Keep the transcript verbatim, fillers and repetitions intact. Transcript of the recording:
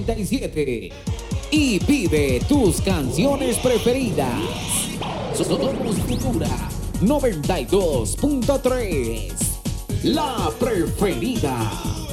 noventa y siete y pide tus canciones preferidas. Somos Futura noventa y dos punto tres, la preferida.